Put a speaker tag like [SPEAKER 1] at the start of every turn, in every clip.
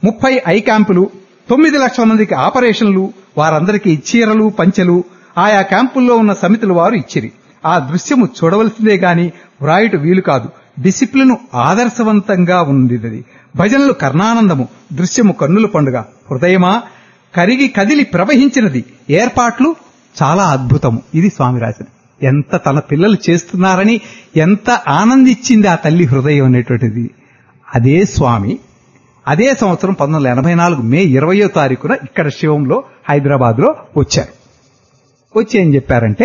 [SPEAKER 1] 30 I క్యాంపులు, 9 లక్షల మందికి ఆపరేషన్లు, వారందరికీ చీరలు, పంచెలు ఆయా క్యాంపుల్లో ఉన్న సమితుల వారు ఇచ్చిరి. ఆ దృశ్యము చూడవలసిందే గాని వ్రాయుట వీలు కాదు. డిసిప్లిన్ ఆదర్శవంతంగా ఉంది. భజనలు కర్ణానందము, దృశ్యము కన్నుల పండుగ. హృదయమా కరిగి కదిలి ప్రవహించినది. ఏర్పాట్లు చాలా అద్భుతము. ఇది స్వామి రాసిన. ఎంత తన పిల్లలు చేస్తున్నారని ఎంత ఆనందించింది ఆ తల్లి హృదయం అనేటువంటిది. అదే స్వామి అదే సంవత్సరం 1984 మే 20వ తారీఖున ఇక్కడ శివంలో హైదరాబాద్ లో వచ్చారు. వచ్చి ఏం చెప్పారంటే,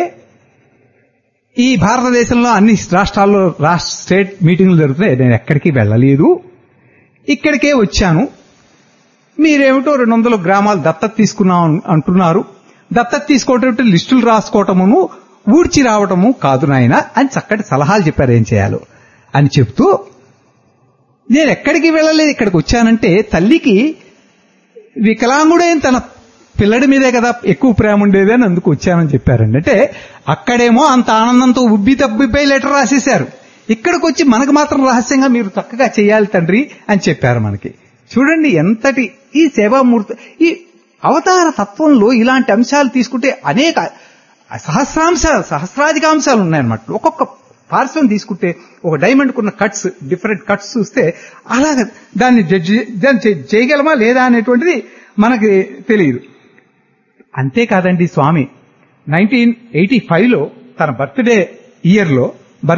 [SPEAKER 1] ఈ భారతదేశంలో అన్ని రాష్ట్రాల్లో స్టేట్ మీటింగ్లు జరుగుతున్నాయి, నేను ఎక్కడికి వెళ్ళలేదు, ఇక్కడికే వచ్చాను. మీరేమిటో 200 గ్రామాలు దత్తత తీసుకున్నాం అంటున్నారు. దత్తత తీసుకోవటం లిస్టులు రాసుకోవటమును ఊడ్చి రావటము కాదు నాయన అని చక్కటి సలహాలు చెప్పారు ఏం చేయాలో అని చెప్తూ, నేను ఎక్కడికి వెళ్ళలేదు, ఇక్కడికి వచ్చానంటే తల్లికి వికలాంగుడైన తన పిల్లడి మీదే కదా ఎక్కువ ప్రేమ ఉండేది అని అందుకు వచ్చానని చెప్పారండి. అంటే అక్కడేమో అంత ఆనందంతో ఉబ్బి తబ్బిపై లెటర్ రాసేశారు, ఇక్కడికి వచ్చి మనకు మాత్రం రహస్యంగా మీరు చక్కగా చేయాలి తండ్రి అని చెప్పారు మనకి. చూడండి ఎంతటి ఈ సేవామూర్తి, ఈ అవతార తత్వంలో ఇలాంటి అంశాలు తీసుకుంటే అనేక సహస్రాధిక అంశాలు ఉన్నాయన్నమాట. ఒక్కొక్క పార్శ్వం తీసుకుంటే ఒక డైమండ్ కున్న కట్స్, డిఫరెంట్ కట్స్ చూస్తే అలాగే దాన్ని చేయగలమా లేదా అనేటువంటిది మనకి తెలియదు. అంతేకాదండి, స్వామి 1985లో తన బర్త్ ఇయర్ లో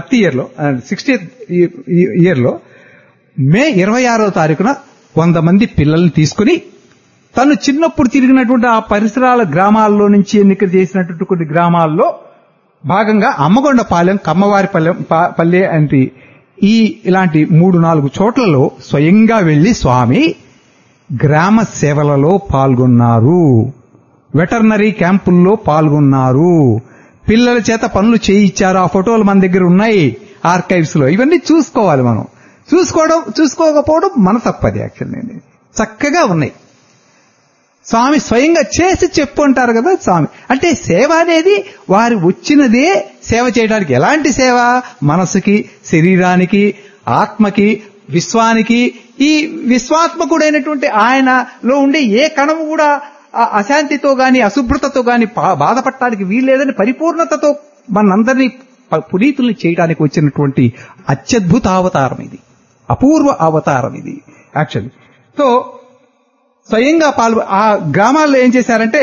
[SPEAKER 1] 60th ఇయర్ లో మే 26వ తారీఖున 100 మంది పిల్లల్ని తీసుకుని తను చిన్నప్పుడు తిరిగినటువంటి ఆ పరిసరాల గ్రామాల్లో నుంచి ఎన్నిక చేసినటువంటి కొన్ని గ్రామాల్లో భాగంగా అమ్మగొండపాలెం, కమ్మవారిపల్లె అంటే ఇలాంటి 3-4 చోట్లలో స్వయంగా వెళ్లి స్వామి గ్రామ సేవలలో పాల్గొన్నారు, వెటర్నరీ క్యాంపుల్లో పాల్గొన్నారు, పిల్లల చేత పనులు చేయించారు. ఆ ఫోటోలు మన దగ్గర ఉన్నాయి ఆర్కైవ్స్ లో. ఇవన్నీ చూసుకోవాలి మనం. చూసుకోకపోవడం మన తప్పది. యాక్చువల్లీ చక్కగా ఉన్నాయి. స్వామి స్వయంగా చేసి చెప్పు అంటారు కదా స్వామి. అంటే సేవ అనేది వారు వచ్చినదే సేవ చేయడానికి. ఎలాంటి సేవ? మనసుకి, శరీరానికి, ఆత్మకి, విశ్వానికి. ఈ విశ్వాత్మకుడైనటువంటి ఆయనలో ఉండే ఏ కణము కూడా అశాంతితో గాని అశుభ్రతతో గాని బాధపడటానికి వీల్లేదని పరిపూర్ణతతో మనందరినీ పునీతుల్ని చేయడానికి వచ్చినటువంటి అత్యద్భుత అవతారం ఇది, అపూర్వ అవతారం ఇది యాక్చువల్లీ. సో స్వయంగా ఆ గ్రామాల్లో ఏం చేశారంటే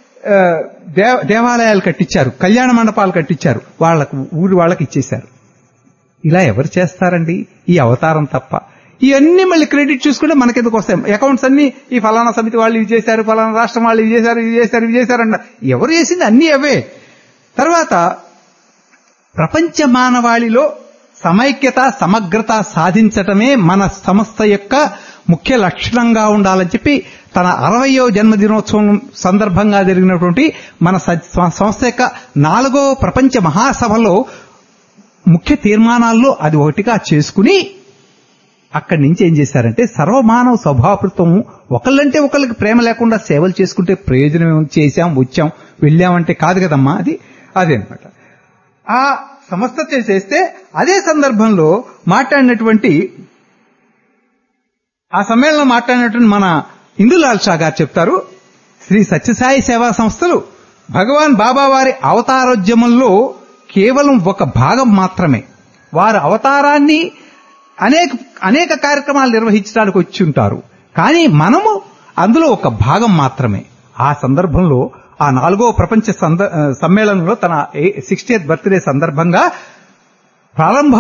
[SPEAKER 1] దేవాలయాలు కట్టించారు, కళ్యాణ మండపాలు కట్టించారు, ఊరి వాళ్ళకి ఇచ్చేశారు. ఇలా ఎవరు చేస్తారండి? ఈ అవతారం తప్ప. ఇవన్నీ మళ్ళీ క్రెడిట్ చూసుకుంటే మనకెందుకు వస్తాయి? అకౌంట్స్ అన్ని ఈ ఫలానా సమితి వాళ్ళు ఇవి చేశారు, ఫలానా రాష్ట్రం వాళ్ళు ఇవి చేశారన్న ఎవరు చేసింది అన్ని అవే. తర్వాత ప్రపంచ మానవాళిలో సమైక్యత, సమగ్రత సాధించటమే మన సంస్థ యొక్క ముఖ్య లక్షణంగా ఉండాలని చెప్పి తన 60వ జన్మదినోత్సవం సందర్భంగా జరిగినటువంటి మన సంస్థ యొక్క 4వ ప్రపంచ మహాసభలో ముఖ్య తీర్మానాల్లో అది ఒకటిగా చేసుకుని అక్కడి నుంచి ఏం చేశారంటే సర్వమానవ స్వభావృతం, ఒకళ్ళంటే ఒకళ్ళకి ప్రేమ లేకుండా సేవలు చేసుకుంటే ప్రయోజనం ఏమి? చేశాం, వచ్చాం, వెళ్ళామంటే కాదు కదమ్మా. అదే అనమాట. ఆ సంస్థ చేసేస్తే అదే సందర్భంలో ఆ సమ్మేళనం మాట్లాడినటువంటి మన ఇందులాల్ షా గారు చెప్తారు, శ్రీ సత్యసాయి సేవా సంస్థలు భగవాన్ బాబా వారి అవతారోద్యమంలో కేవలం ఒక భాగం మాత్రమే. వారి అవతారాన్ని అనేక కార్యక్రమాలు నిర్వహించడానికి వచ్చి ఉంటారు, కానీ మనము అందులో ఒక భాగం మాత్రమే. ఆ సందర్భంలో ఆ 4వ ప్రపంచ సమ్మేళనంలో తన 60th బర్త్డే సందర్భంగా ప్రారంభ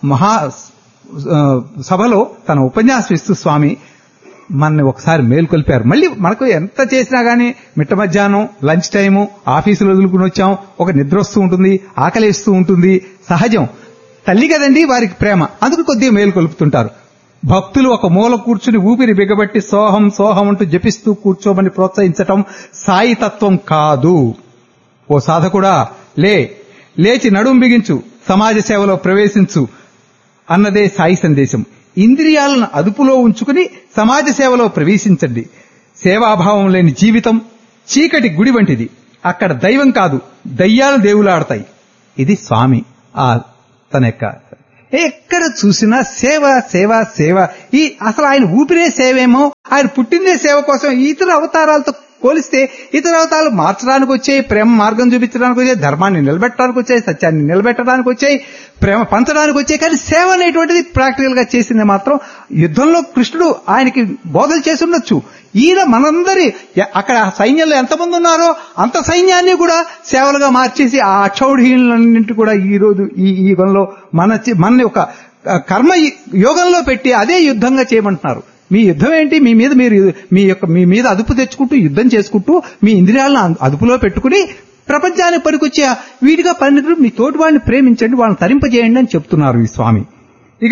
[SPEAKER 1] సభలో తన ఉపన్యాసం ఇస్తూ స్వామి మనని ఒకసారి మేల్కొల్పారు. మళ్ళీ మనకు ఎంత చేసినా గానీ మిట్ట మధ్యాహ్నం లంచ్ టైము ఆఫీసులో వదులుకుని వచ్చాం, ఒక నిద్ర వస్తూ ఉంటుంది, ఆకలిస్తూ ఉంటుంది, సహజం. తల్లి కదండి వారికి ప్రేమ, అందుకు కొద్దిగా మేల్కొల్పుతుంటారు. భక్తులు ఒక మూల కూర్చుని ఊపిరి బిగబట్టి సోహం సోహం అంటూ జపిస్తూ కూర్చోమని ప్రోత్సహించటం సాయి తత్వం కాదు. ఓ సాధకుడా, లేచి నడుం బిగించు, సమాజ సేవలో ప్రవేశించు అన్నదే సాయి సందేశం. ఇంద్రియాలను అదుపులో ఉంచుకుని సమాజ సేవలో ప్రవేశించండి. సేవాభావం లేని జీవితం చీకటి గుడి వంటిది. అక్కడ దైవం కాదు, దయ్యాలు దేవులాడతాయి. ఇది స్వామి తన యొక్క ఎక్కడ చూసినా సేవ సేవ సేవ. అసలు ఆయన ఊపిరే సేవేమో ఆయన పుట్టిందే సేవ కోసం. ఇతర అవతారాలతో పోలిస్తే ఇతర అవతారాలు మార్చడానికి వచ్చాయి, ప్రేమ మార్గం చూపించడానికి వచ్చాయి, ధర్మాన్ని నిలబెట్టడానికి వచ్చాయి, సత్యాన్ని నిలబెట్టడానికి వచ్చాయి, ప్రేమ పంచడానికి వచ్చాయి. కానీ సేవ అనేటువంటిది ప్రాక్టికల్ గా చేసింది మాత్రం యుద్ధంలో కృష్ణుడు ఆయనకి బోధలు చేసి ఉండొచ్చు. ఈయన మనందరి అక్కడ సైన్యంలో ఎంతమంది ఉన్నారో అంత సైన్యాన్ని కూడా సేవలుగా మార్చేసి ఆ అక్షౌహిణులన్నింటి కూడా ఈ రోజు ఈ యుగంలో మన ఒక కర్మ యోగంలో పెట్టి అదే యుద్ధంగా చేయమంటున్నారు. మీ యుద్ధం ఏంటి? మీ మీద అదుపు తెచ్చుకుంటూ యుద్ధం చేసుకుంటూ మీ ఇంద్రియాలను అదుపులో పెట్టుకుని ప్రపంచానికి పనికొచ్చే వీటిగా పరిణితులు మీ తోటి వాళ్ళని ప్రేమించండి, వాళ్ళని తరింపజేయండి అని చెప్తున్నారు ఈ స్వామి. ఇక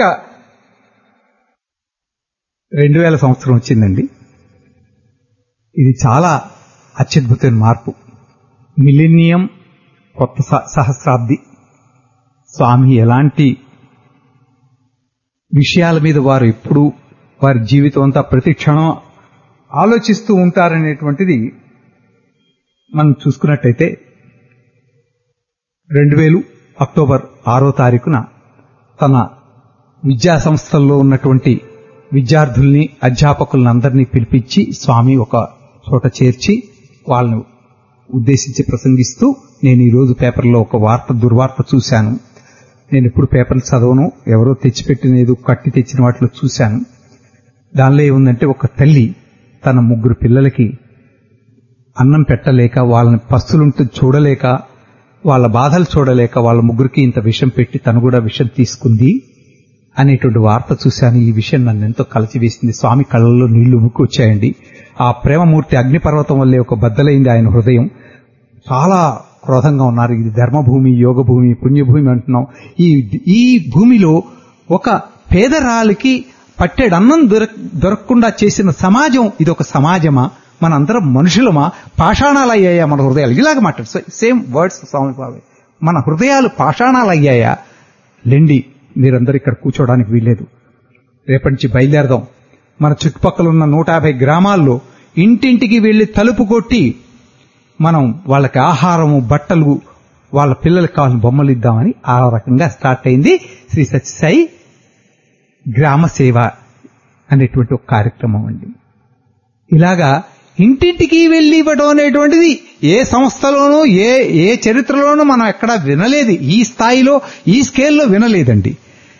[SPEAKER 1] 2000 సంవత్సరం వచ్చిందండి. ఇది చాలా అత్యద్భుతమైన మార్పు. మిలీనియం, కొత్త సహస్రాబ్ది. స్వామి ఎలాంటి విషయాల మీద వారు ఎప్పుడు వారి జీవితం అంతా ప్రతి క్షణం ఆలోచిస్తూ ఉంటారనేటువంటిది మనం చూసుకున్నట్టయితే 2000 అక్టోబర్ 6వ తారీఖున తన విద్యా సంస్థల్లో ఉన్నటువంటి విద్యార్థుల్ని, అధ్యాపకులను అందరినీ పిలిపించి స్వామి ఒక చోట చేర్చి వాళ్ళను ఉద్దేశించి ప్రసంగిస్తూ, నేను ఈరోజు పేపర్లో ఒక దుర్వార్త చూశాను. నేను ఎప్పుడు పేపర్లు చదవను, ఎవరో తెచ్చిపెట్టినది కట్టి తెచ్చిన వాటిలో చూశాను. దానిలో ఏముందంటే, ఒక తల్లి తన 3 పిల్లలకి అన్నం పెట్టలేక, వాళ్ళని పస్తులుంటూ చూడలేక, వాళ్ళ బాధలు చూడలేక వాళ్ళ 3కి ఇంత విషం పెట్టి తను కూడా విషం తీసుకుంది అనేటువంటి వార్త చూశాను. ఈ విషయం నన్ను ఎంతో కలచివేసింది. స్వామి కళ్ళల్లో నీళ్లు ఉబ్బుకొచ్చాయండి. ఆ ప్రేమమూర్తి అగ్నిపర్వతం వల్లే ఒక బద్దలైంది ఆయన హృదయం. చాలా క్రోధంగా ఉన్నారు. ఇది ధర్మభూమి, యోగభూమి, పుణ్యభూమి అంటున్నాం. ఈ భూమిలో ఒక పేదరాలికి పట్టెడన్నం దొరకకుండా చేసిన సమాజం ఇది ఒక సమాజమా? మనందరం మనుషులమా? పాషాణాలయ్యాయా మన హృదయాలు? ఇలాగ మాట్లాడు, సేమ్ వర్డ్స్ స్వామి బాబాయ్. మన హృదయాలు పాషాణాలయ్యాయా? లెండి, మీరందరూ ఇక్కడ కూర్చోవడానికి వీల్లేదు. రేపటి నుంచి బయలుదేరదాం. మన చుట్టుపక్కల ఉన్న 150 గ్రామాల్లో ఇంటింటికి వెళ్లి తలుపు కొట్టి మనం వాళ్ళకి ఆహారము, బట్టలు, వాళ్ళ పిల్లలకు కావాలని బొమ్మలు ఇద్దామని ఆ రకంగా స్టార్ట్ అయింది శ్రీ సత్యసాయి గ్రామ సేవ అనేటువంటి ఒక కార్యక్రమం అండి. ఇలాగా ఇంటింటికి వెళ్లి ఇవ్వడం అనేటువంటిది ఏ సంస్థలోనూ ఏ చరిత్రలోనూ మనం ఎక్కడా వినలేదు. ఈ స్థాయిలో, ఈ స్కేల్లో వినలేదండి.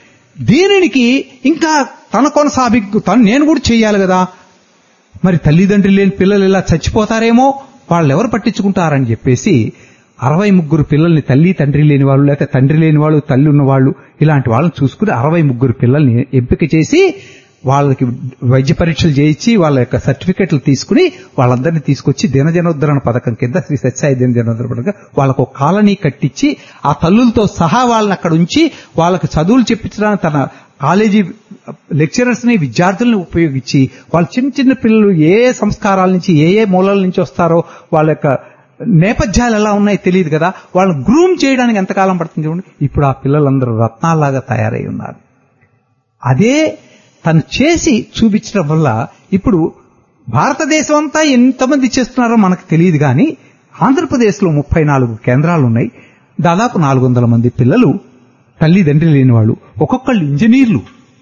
[SPEAKER 1] దీనికి ఇంకా తన నేను కూడా చెయ్యాలి కదా, మరి తల్లిదండ్రులు లేని పిల్లలు ఇలా చచ్చిపోతారేమో, వాళ్ళెవరు పట్టించుకుంటారని చెప్పేసి 63 పిల్లల్ని, తల్లి తండ్రి లేని వాళ్ళు, లేకపోతే తండ్రి లేని వాళ్ళు, తల్లి ఉన్నవాళ్ళు, ఇలాంటి వాళ్ళని చూసుకుని 63 పిల్లల్ని ఎంపిక చేసి వాళ్ళకి వైద్య పరీక్షలు చేయించి వాళ్ళ యొక్క సర్టిఫికెట్లు తీసుకుని వాళ్ళందరినీ తీసుకొచ్చి దినజనోద్ధరణ పథకం కింద, శ్రీ సత్యసాయి దినజనోద్ధరణ పథకం, వాళ్ళకు ఒక కాలనీ కట్టించి ఆ తల్లులతో సహా వాళ్ళని అక్కడ ఉంచి వాళ్ళకి చదువులు చెప్పించడానికి తన కాలేజీ లెక్చరర్స్ ని, విద్యార్థుల్ని ఉపయోగించి వాళ్ళు చిన్న చిన్న పిల్లలు ఏ సంస్కారాల నుంచి, ఏ మూలాల నుంచి వస్తారో, వాళ్ళ యొక్క నేపథ్యాలు ఎలా ఉన్నాయో తెలియదు కదా, వాళ్ళని గ్రూమ్ చేయడానికి ఎంతకాలం పడుతుంది చూడండి. ఇప్పుడు ఆ పిల్లలందరూ రత్నాల్లాగా తయారై ఉన్నారు. అదే తను చేసి చూపించడం వల్ల ఇప్పుడు భారతదేశం అంతా ఎంతమంది చేస్తున్నారో మనకు తెలియదు. కానీ ఆంధ్రప్రదేశ్లో 34 కేంద్రాలు ఉన్నాయి. దాదాపు 400 మంది పిల్లలు తల్లిదండ్రి లేని వాళ్ళు, ఒక్కొక్కళ్ళు ఇంజనీర్లు,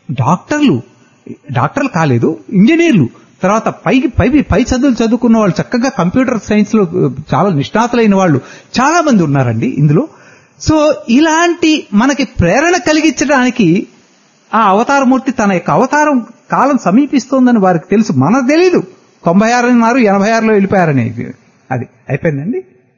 [SPEAKER 1] డాక్టర్లు కాలేదు, ఇంజనీర్లు, తర్వాత పై చదువులు చదువుకున్న వాళ్ళు, చక్కగా కంప్యూటర్ సైన్స్ లో చాలా నిష్ణాతులైన వాళ్ళు చాలా మంది ఉన్నారండి ఇందులో. సో ఇలాంటి మనకి ప్రేరణ కలిగించడానికి ఆ అవతారమూర్తి తన యొక్క అవతారం కాలం సమీపిస్తోందని వారికి తెలుసు, మనకు తెలీదు. 96 అన్నారు, 86లో వెళ్ళిపోయారని అది అయిపోయిందండి.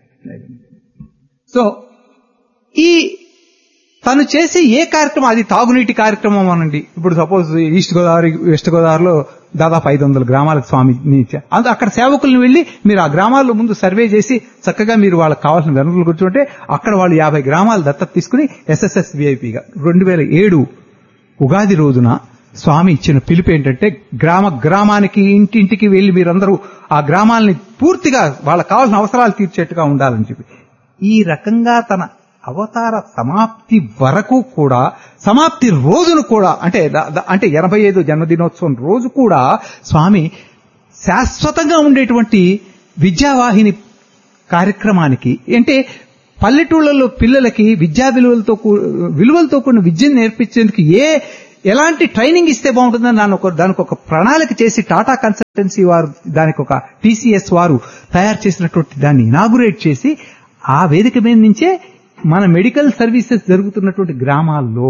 [SPEAKER 1] సో ఈ తను చేసే ఏ కార్యక్రమం, అది తాగునీటి కార్యక్రమం అనండి. ఇప్పుడు సపోజ్ ఈస్ట్ గోదావరి, వెస్ట్ గోదావరిలో దాదాపు 500 గ్రామాలకు స్వామి అక్కడ సేవకులను వెళ్లి మీరు ఆ గ్రామాల్లో ముందు సర్వే చేసి చక్కగా మీరు వాళ్ళకి కావాల్సిన వనరులు కూర్చుంటే అక్కడ వాళ్ళు 50 గ్రామాలు దత్తత తీసుకుని ఎస్ఎస్ఎస్ విఐపిగా 2007 ఉగాది రోజున స్వామి ఇచ్చిన పిలుపు ఏంటంటే, గ్రామానికి ఇంటింటికి వెళ్లి మీరందరూ ఆ గ్రామాలని పూర్తిగా వాళ్ళకి కావాల్సిన అవసరాలు తీర్చేట్టుగా ఉండాలని చెప్పి ఈ రకంగా తన అవతార సమాప్తి వరకు కూడా, సమాప్తి రోజును కూడా అంటే 85వ జన్మదినోత్సవం రోజు కూడా స్వామి శాశ్వతంగా ఉండేటువంటి విద్యావాహిని కార్యక్రమానికి, అంటే పల్లెటూళ్లలో పిల్లలకి విద్యా విలువలతో కూడిన విద్యను నేర్పించేందుకు ఎలాంటి ట్రైనింగ్ ఇస్తే బాగుంటుందని దానికి ఒక ప్రణాళిక చేసి టాటా కన్సల్టెన్సీ వారు దానికి ఒక TCS వారు తయారు చేసినటువంటి దాన్ని ఇనాగురేట్ చేసి ఆ వేదిక మీద నుంచే మన మెడికల్ సర్వీసెస్ జరుగుతున్నటువంటి గ్రామాల్లో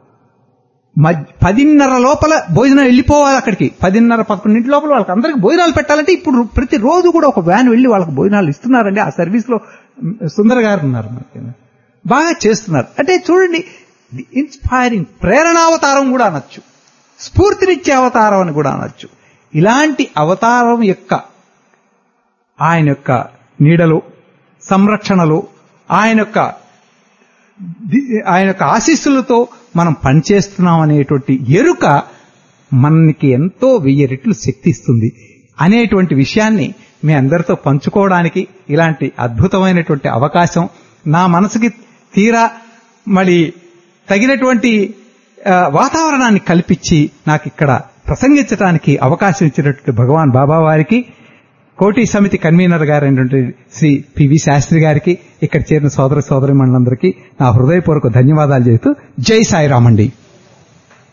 [SPEAKER 1] 10:30 లోపల భోజనం వెళ్ళిపోవాలి. అక్కడికి 10:30-11 లోపల వాళ్ళకి అందరికి భోజనాలు పెట్టాలంటే ఇప్పుడు ప్రతి రోజు కూడా ఒక వ్యాన్ వెళ్ళి వాళ్ళకి భోజనాలు ఇస్తున్నారండి. ఆ సర్వీస్ లో సుందర్ గారు ఉన్నారు, బాగా చేస్తున్నారు. అంటే చూడండి, ఇన్స్పైరింగ్ ప్రేరణావతారం కూడా అనొచ్చు, స్ఫూర్తినిచ్చే అవతారం అని కూడా అనొచ్చు. ఇలాంటి అవతారం యొక్క ఆయన యొక్క నీడలో, సంరక్షణలో, ఆయన యొక్క ఆశీస్సులతో మనం పనిచేస్తున్నాం అనేటువంటి ఎరుక మనకి ఎంతో 1000 రెట్లు శక్తి ఇస్తుంది అనేటువంటి విషయాన్ని మీ అందరితో పంచుకోవడానికి ఇలాంటి అద్భుతమైనటువంటి అవకాశం నా మనసుకి తీరా మరి తగినటువంటి వాతావరణాన్ని కల్పించి నాకు ఇక్కడ ప్రసంగించడానికి అవకాశం ఇచ్చినటువంటి భగవాన్ బాబా వారికి, కోటి సమితి కన్వీనర్ గారైనటువంటి శ్రీ PV శాస్త్రి గారికి, ఇక్కడ చేరిన సోదర సోదరిమణులందరికీ నా హృదయపూర్వక ధన్యవాదాలు చేస్తూ జై సాయిరామ్ అండి.